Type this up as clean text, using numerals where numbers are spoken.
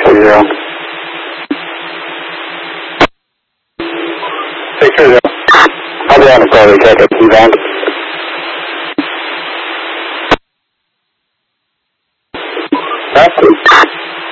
0. Take care, Joe. I'll be on the call to check up T-Band. That's it.